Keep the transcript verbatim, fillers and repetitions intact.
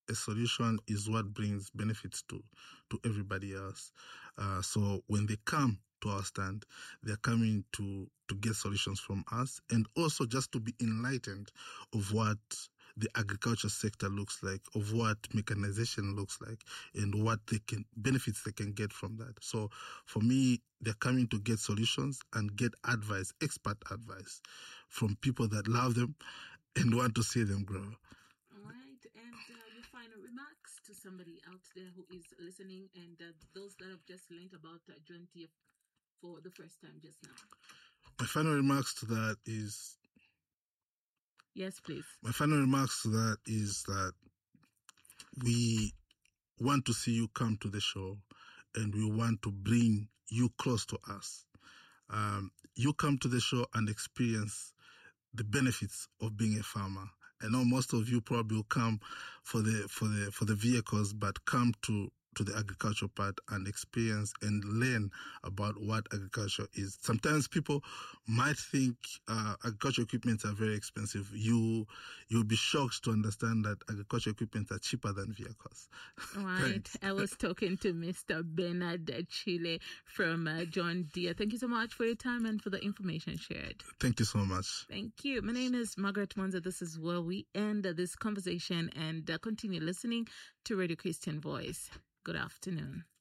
a solution is what brings benefits to, to everybody else. Uh, so when they come to our stand, they're coming to, to get solutions from us, and also just to be enlightened of what the agriculture sector looks like, of what mechanization looks like, and what they can, benefits they can get from that. So for me, they're coming to get solutions and get advice, expert advice from people that love them and want to see them grow. All right. And uh, your final remarks to somebody out there who is listening, and uh, those that have just learned about uh, John Deere for the first time just now. My final remarks to that is... Yes, please. My final remarks to that is that we want to see you come to the show, and we want to bring you close to us. Um, you come to the show and experience the benefits of being a farmer. I know most of you probably will come for the for the for the vehicles, but come to to the agriculture part and experience and learn about what agriculture is. Sometimes people might think uh, agriculture equipment are very expensive. You, you'll be shocked to understand that agriculture equipment are cheaper than vehicles. All right. I was talking to Mister Bernard Chile from uh, John Deere. Thank you so much for your time and for the information shared. Thank you so much. Thank you. My name is Margaret Mwanza. This is where we end uh, this conversation, and uh, continue listening to Radio Christian Voice. Good afternoon.